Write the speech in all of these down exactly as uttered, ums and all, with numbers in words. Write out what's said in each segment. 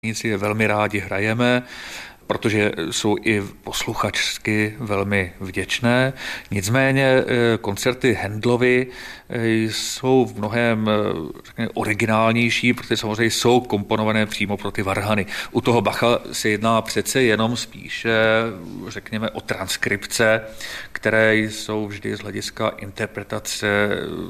si je velmi rádi hrajeme, protože jsou i posluchačsky velmi vděčné. Nicméně koncerty Handlovy jsou v mnohem řekněme, originálnější, protože samozřejmě jsou komponované přímo pro ty varhany. U toho Bacha se jedná přece jenom spíše, řekněme, o transkripce, které jsou vždy z hlediska interpretace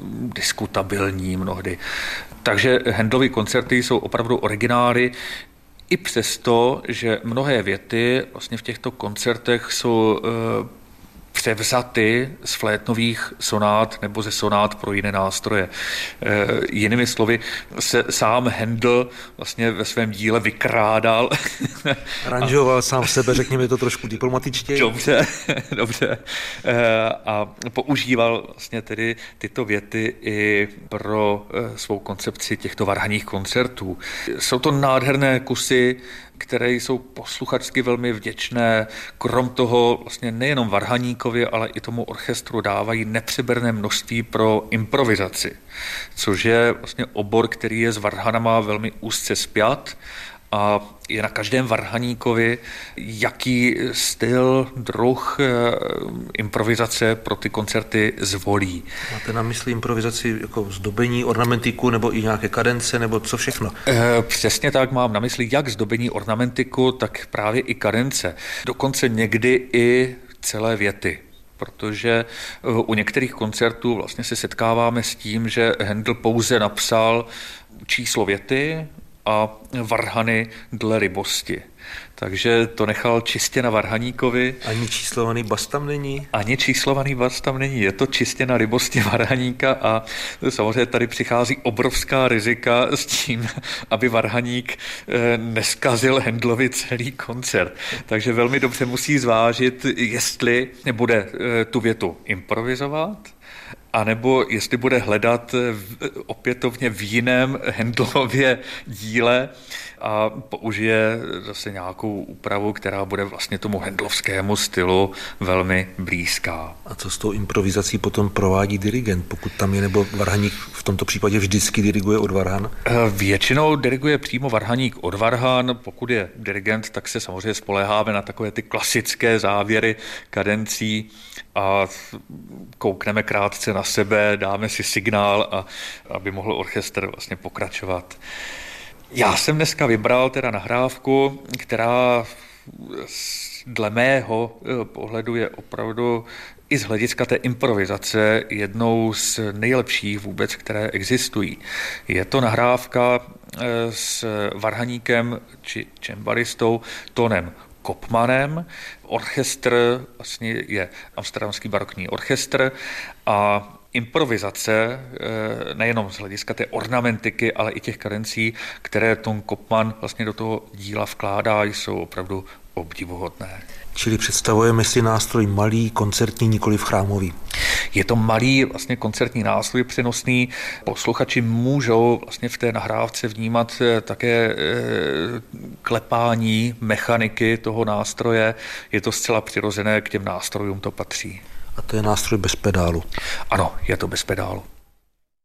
diskutabilní mnohdy. Takže Handlovy koncerty jsou opravdu originály, i přesto, že mnohé věty vlastně v těchto koncertech jsou e, převzaty z flétnových sonát nebo ze sonát pro jiné nástroje. E, jinými slovy se sám Handel vlastně ve svém díle vykrádal. Aranžoval sám sebe, řekněme to trošku diplomatičtěji. Dobře, dobře. E, a používal vlastně tedy tyto věty i pro e, svou koncepci těchto varhanních koncertů. Jsou to nádherné kusy, které jsou posluchačsky velmi vděčné. Krom toho vlastně nejenom varhaníkovi, ale i tomu orchestru dávají nepřeberné množství pro improvizaci, což je vlastně obor, který je s varhanama velmi úzce spjat a je na každém varhaníkovi, jaký styl, druh improvizace pro ty koncerty zvolí. Máte na mysli improvizaci jako zdobení ornamentiku nebo i nějaké kadence, nebo co všechno? E, přesně tak, mám na mysli jak zdobení ornamentiku, tak právě i kadence. Dokonce někdy i celé věty. Protože u některých koncertů vlastně se setkáváme s tím, že Handel pouze napsal číslo věty a varhany dle rybosti. Takže to nechal čistě na varhaníkovi. Ani číslovaný bas tam není? Ani číslovaný bas tam není. Je to čistě na rybosti varhaníka a samozřejmě tady přichází obrovská rizika s tím, aby varhaník neskazil Handlovi celý koncert. Takže velmi dobře musí zvážit, jestli bude tu větu improvizovat, anebo jestli bude hledat opětovně v jiném Handlově díle a použije zase nějakou úpravu, která bude vlastně tomu handlovskému stylu velmi blízká. A co s tou improvizací potom provádí dirigent, pokud tam je, nebo varhaník v tomto případě vždycky diriguje od varhan? Většinou diriguje přímo varhaník od varhan. Pokud je dirigent, tak se samozřejmě spoléháme na takové ty klasické závěry kadencí a koukneme krátce na sebe, dáme si signál, a aby mohl orchestr vlastně pokračovat. Já jsem dneska vybral teda nahrávku, která dle mého pohledu je opravdu i z hlediska té improvizace jednou z nejlepších vůbec, které existují. Je to nahrávka s varhaníkem či čembaristou Tonem Kopmanem. Orchestr vlastně je Amsterdamský barokní orchestr a improvizace, nejenom z hlediska té ornamentiky, ale i těch kadencí, které Ton Kopman vlastně do toho díla vkládá, jsou opravdu obdivuhodné. Čili představujeme si nástroj malý, koncertní, nikoliv chrámový. Je to malý vlastně koncertní nástroj přenosný. Posluchači můžou vlastně v té nahrávce vnímat také klepání mechaniky toho nástroje. Je to zcela přirozené, k těm nástrojům to patří. A to je nástroj bez pedálu. Ano, je to bez pedálu.